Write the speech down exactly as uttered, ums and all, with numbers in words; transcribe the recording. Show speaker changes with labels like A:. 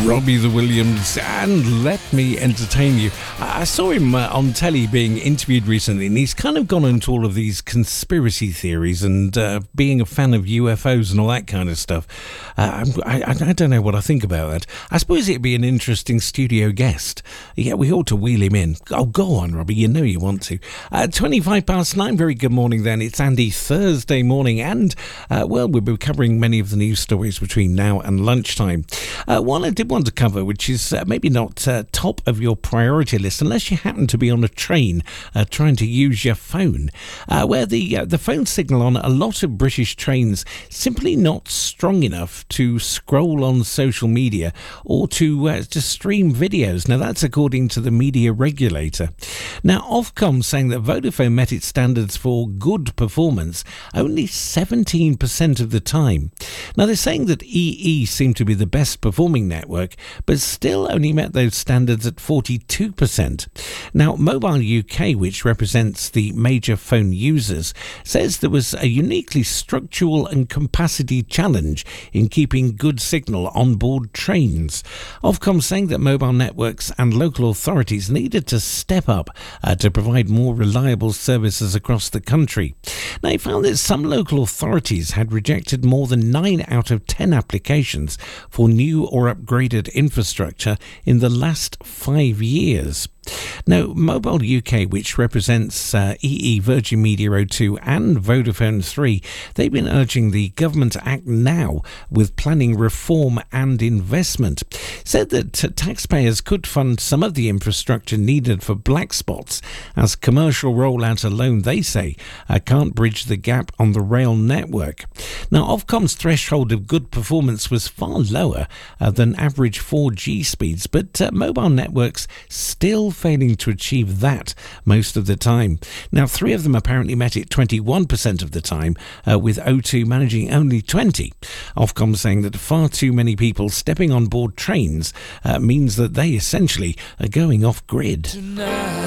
A: Robbie the Williams, and let me entertain you. I saw him uh, on telly being interviewed recently, and he's kind of gone into all of these conspiracy theories and uh, being a fan of U F Os and all that kind of stuff. Uh, I, I, I don't know what I think about that. I suppose it'd be an interesting studio guest. Yeah, we ought to wheel him in. Oh, go on, Robbie, you know you want to. Uh, twenty-five past nine, very good morning then. It's Andy, Thursday morning, and, uh, well, we'll be covering many of the news stories between now and lunchtime. Uh, one I did want to cover, which is uh, maybe not uh, top of your priority list, unless you happen to be on a train uh, trying to use your phone, uh, where the uh, the phone signal on a lot of British trains simply not strong enough to scroll on social media or to uh, to stream videos. Now, that's according to the media regulator. Now, Ofcom saying that Vodafone met its standards for good performance only seventeen percent of the time. Now, they're saying that E E seemed to be the best performing network, but still only met those standards at forty-two percent. Now, Mobile U K, which represents the major phone users, says there was a uniquely structural and capacity challenge in keeping good signal on board trains. Ofcom saying that mobile networks and local authorities needed to step up uh, to provide more reliable services across the country. Now, he found that some local authorities had rejected more than nine out of ten applications for new or upgraded infrastructure in the last five years. Now, Mobile U K, which represents uh, E E, Virgin Media O two and Vodafone three, they've been urging the government to act now with planning reform and investment. Said that uh, taxpayers could fund some of the infrastructure needed for black spots, as commercial rollout alone, they say, uh, can't bridge the gap on the rail network. Now, Ofcom's threshold of good performance was far lower uh, than average four G speeds, but uh, mobile networks still failing to achieve that most of the time. Now, three of them apparently met it twenty-one percent of the time, uh, with O two managing only twenty. Ofcom saying that far too many people stepping on board trains uh, means that they essentially are going off grid. Tonight.